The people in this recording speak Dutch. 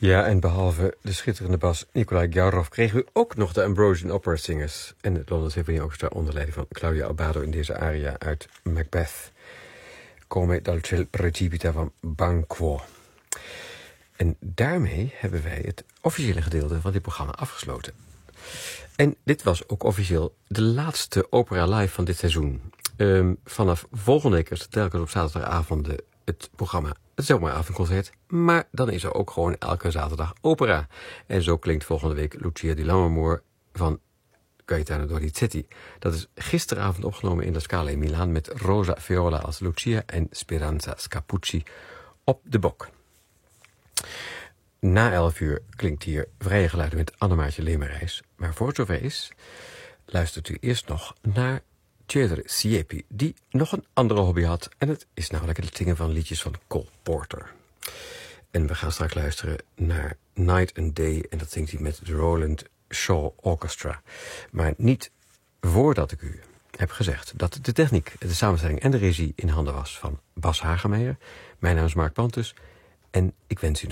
Ja, en behalve de schitterende bas Nikolai Gavrilov kregen we ook nog de Ambrosian Opera Singers en het London Symphony Orchestra onder leiding van Claudia Abbado in deze aria uit Macbeth. Come dal ciel precipita van Banquo. En daarmee hebben wij het officiële gedeelte van dit programma afgesloten. En dit was ook officieel de laatste Opera Live van dit seizoen. Vanaf volgende week is het telkens op zaterdagavonden het programma het zomeravondconcert. Maar dan is er ook gewoon elke zaterdag opera. En zo klinkt volgende week Lucia di Lammermoor van Gaetano Donizetti. Dat is gisteravond opgenomen in La Scala in Milaan met Rosa Viola als Lucia en Speranza Scapucci op de bok. Na 11 uur klinkt hier Vrije Geluiden met Annemaartje Lemerijs. Maar voor het zover is, luistert u eerst nog naar Cesare Siepi, die nog een andere hobby had. En het is namelijk het zingen van liedjes van Cole Porter. En we gaan straks luisteren naar Night and Day. En dat zingt hij met de Roland Shaw Orchestra. Maar niet voordat ik u heb gezegd dat de techniek, de samenstelling en de regie in handen was van Bas Hagemeyer. Mijn naam is Mark Pantus en ik wens u